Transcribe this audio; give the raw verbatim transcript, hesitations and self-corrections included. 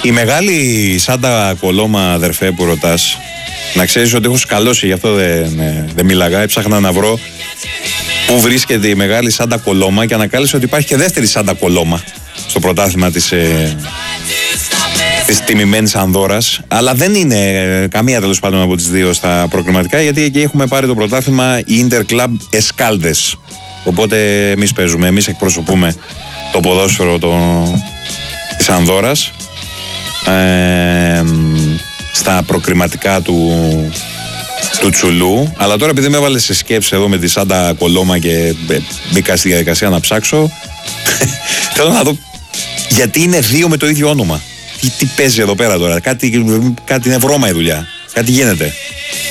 Η μεγάλη Σάντα Κολόμα, αδερφέ, που ρωτάς, να ξέρεις ότι έχω σκαλώσει, γι' αυτό δεν, δεν μίλαγα. Έψαχνα να βρω πού βρίσκεται η μεγάλη Σάντα Κολόμα και ανακάλυψα ότι υπάρχει και δεύτερη Σάντα Κολόμα στο πρωτάθλημα της, ε, της τιμημένης Ανδόρας. Αλλά δεν είναι καμία τέλος πάντων από τις δύο στα προκριματικά, γιατί εκεί έχουμε πάρει το πρωτάθλημα η Interclub Escaldes. Οπότε εμείς παίζουμε, εμείς εκπροσωπούμε το ποδόσφαιρο το, της Ανδόρας. Ε, στα προκριματικά του, του Τσουλού. Αλλά τώρα επειδή με έβαλε σε σκέψη εδώ με τη Σάντα Κολόμα και μπήκα στη διαδικασία να ψάξω, θέλω να δω γιατί είναι δύο με το ίδιο όνομα. Τι, τι παίζει εδώ πέρα τώρα, κάτι, κάτι είναι βρώμα η δουλειά, κάτι γίνεται.